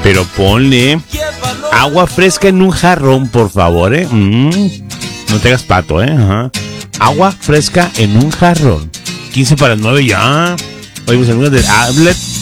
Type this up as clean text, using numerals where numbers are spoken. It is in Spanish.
Pero ponle agua fresca en un jarrón, por favor, ¿eh? No te hagas pato, ¿eh? Ajá. Agua fresca en un jarrón. 15 para las 9 ya. Oye, mis amigos de Outlet